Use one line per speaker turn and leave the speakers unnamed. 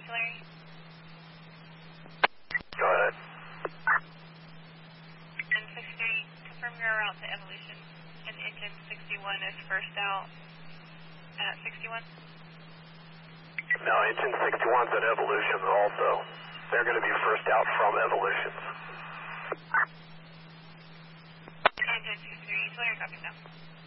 Larry.
Go ahead.
And 63, confirm your route to Evolution. And engine 61 is first out at 61.
No, engine 61's at Evolution also. They're going to be first out from Evolution.
Engine 63, Larry, copy now.